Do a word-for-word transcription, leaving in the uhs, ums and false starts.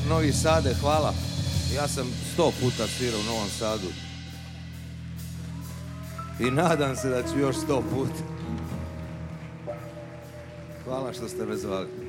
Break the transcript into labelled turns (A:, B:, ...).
A: Novi Sade, hvala. Ja sam sto puta svirao u Novom Sadu. I nadam se da ću još sto puta. Hvala što ste me zvali.